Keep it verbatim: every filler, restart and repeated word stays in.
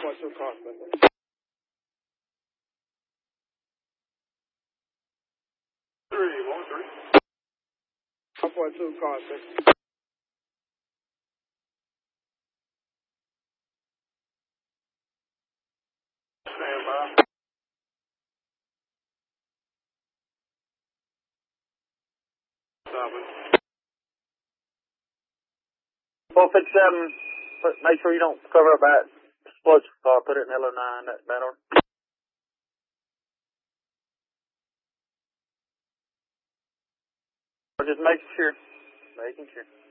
point two constant. Three, one, three. one point two constant. Stand by. Stopping. four fifty-seven, put, make sure you don't cover up that explosive car. Put it in L O nine, that battle. Just making sure. Making sure.